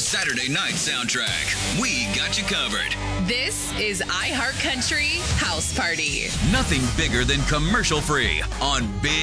Saturday night soundtrack. We got you covered. This is iHeart Country House Party. Nothing bigger than commercial free on Big